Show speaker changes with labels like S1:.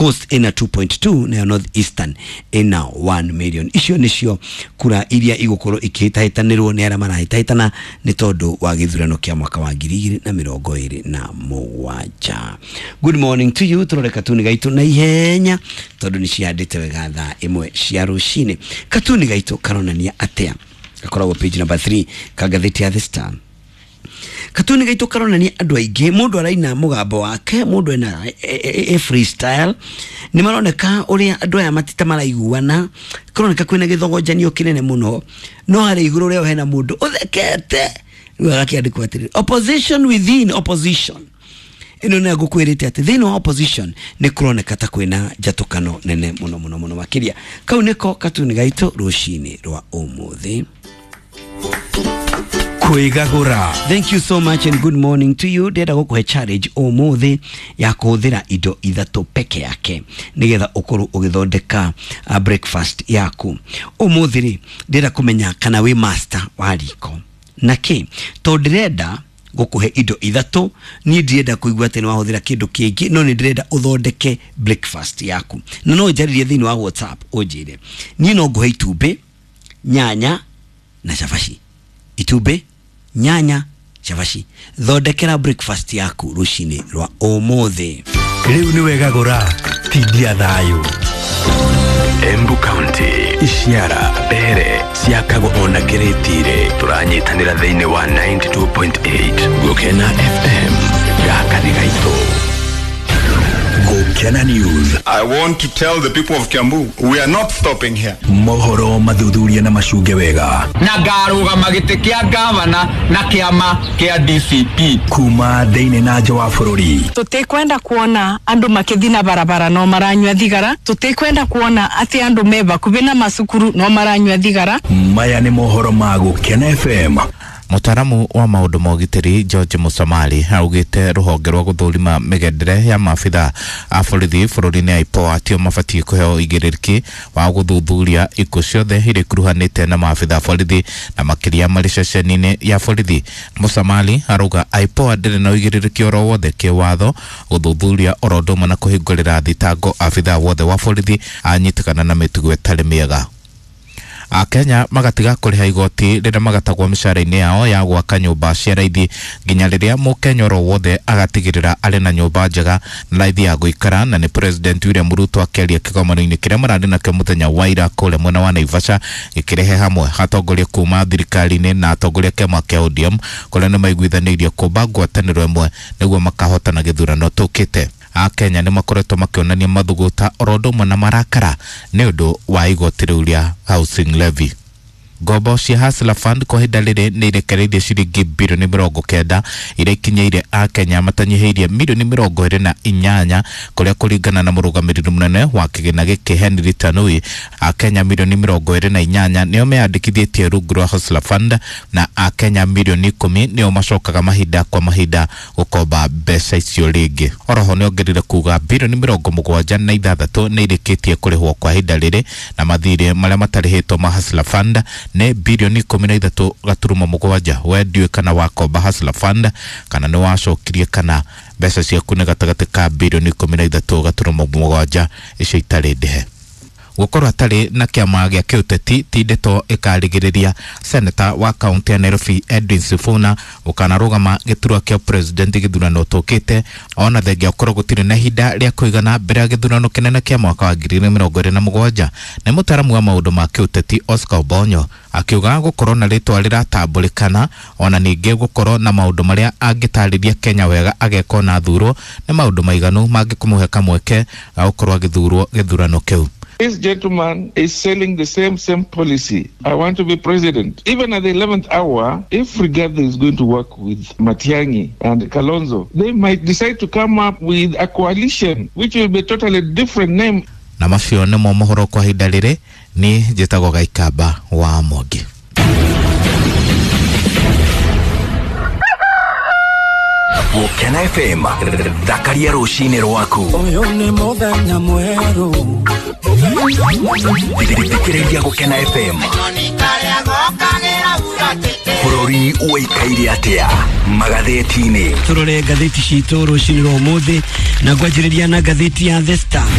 S1: Coast ina 2.2 na North Eastern ina 1 million. Icio nicio kura iria igukoro ikihitahitanirwo ni ara marahitahitana ni tondu wa githurano kia mwaka wa 2027. Good morning to you. Turore katuni gaitu na ihenya tondu ni ciandite wega thaa imwe cia rucini. Katuni gaitu karonania atia gakoragwo page number 3 ka gatheti ya The Star. Katuni gaitu karonania andu aingi mundu araina mugambo wake, mundu ena freestyle, ni maroneka uria andu aya matita maraiguana, karoneka kwina githongojanio kinene muno, no hari iguru rio hena mundu uthekete agakiandikwa atiri opposition within opposition. Ino na gukwirite ati thina wa opposition ni kuroneka ta kwina jatukano nene muno makiria. Kau niko katuni gaitu rucini rwa umuthi. Kuigagura. Thank you so much and good morning to you. Ndenda gukuhe challenge umuthi ya kuhuthira indo ithatu peke yake nigetha ukuru ugithondeka breakfast yaku. Umuthi ri ndenda kumenya kana wi master wa riko naki to ndirenda gukuhe indo ithatu, ni ndirenda kuigua ati ni wahuthira kindu kingi, no ni ndirenda uthondeke breakfast yaku. Na no njaririe thini wa WhatsApp unjire ni no nguhe itumbi, nyanya na cabaci. Itumbi, nyanya, cabaci. Thondekera breakfast yaku rucini rwa umuthi.
S2: Riu ni wega gura tidia thayo. Embu County Isiara Bere Siakago ona Kiritire turanyitanira thiini wa 92.8 Gukena FM Gakanigaito. Gukena News.
S3: I want to tell the people of Kiambu, we are not stopping here.
S2: Mohoro mathuthuria na macuge wega.
S4: Na ngaruga magite kia gavana na kiama kia DCP.
S2: Kuma thiini na nja wa bururi.
S5: Tutikwenda kuona andu makithina barabara no maranywa thigara. Tutikwenda kuona ati andu meba kubina masukuru no maranywa thigara.
S2: Maya ni mohoro ma Gukena FM.
S6: Mutaramu wa maundu mogitiri George Musamali augite ruhonge rwa guthurima migendere ya mafitha a borithi bururi-ini IPOA atio mabatie kuheo igiririki wa guthuthuria ikuũ ciothe iri kuruhanite na mafitha borithi na makiria mari ceceni-ini ya borithi. Musamali arauga IPOA ndiri na igiririki oro wothe kiwatho guthuthuria oro ndumwe na kuhingurira thitango afitha wothe wa borithi anyitikana na mitugo itari miega. Akenya magatiga kuriha igoti rira magatagwo mishara-ini yao ya gwaka nyumba cia raithi nginya riria mukenya oro wothe agatigirira ari na nyumba njega na raithi ya guikara. Na ni President William Ruto akeria kigomano-ini kiria marari nakio muthenya wa ira kule mwena wa Naivasha gikirehe hamwe atongoria kuma thirikari-ini na atongoria kiama kia ODM kuria ni maiguithanirie kumba ngwataniro imwe niguo makahotana githurano tukite. Akenya ni makoretwo makionania mathuguta oro ndumwe na marakara ni undu wa igoti riu ria housing levy. Ngombo cia Hustler Fund kwa hinda riri ni irekereirie ciringi bilioni 90 iria ikinyeire Akenya matanyihĩirie milioni 28 kuria kuringana na murugamiriri munene wa kigina giki Henry Tanui. Akenya milioni 28 nio meyandikithĩtie rungu rwa Hustler Fund na Akenya milioni 10 nio macokaga mahinda kwa mahinda gukomba mbeca icio ringi. Oroho ni ongerire kuga bilioni 76 ni irikitie kurihwo kwa hinda riri na mathirĩ maria matarĩhĩtwo ma Hustler Fund ne bilioni 13.7 wendiwe kana wakomba Hustler Fund kana ni wacokirie kana mbeca ciaku ni gatagati ka bilioni 13.7 icio itari ndihe. Gukorwo atari na kiama gia kiuteti ti ndeto ikarigiriria senator wa kaunti ya Nairobi Edwin Sifuna ukanarugama giturwa kia president githurano tukite ona thengia ukorwo gutiri na hinda ria kuigana mbere ya githurano kinene kia mwaka wa 2027. Ni mutaramu wa maundu ma kiuteti Oscar Obonyo akiuga gukorwo na ritwa riratambulikana ona ningi gukorwo na maundu maria angitariria Kenya wega ageko na thuro ni maundu maiganu mangikumuhe kamweke gukorwo githurwo githurano kiu.
S7: This gentleman is selling the same policy. I want to be president. Even at the 11th hour, if Rigathi is going to work with Matiang'i and Kalonzo, they might decide to come up with a coalition, which will be a totally different name.
S6: Na macio ni mo mohoro kwa hinda riri ni njitagwo Gaikamba wa Mogi.
S2: Gukena FM thakaria rucini rwaku.
S8: Uyu ni muthenya mweru.
S2: Thikiriria Gukena FM. Bururi uikaire atia magatheti-ini.
S1: Turore gatheti citu rucini rwa umuthi na ngwanjiriria na gatheti ya The Star.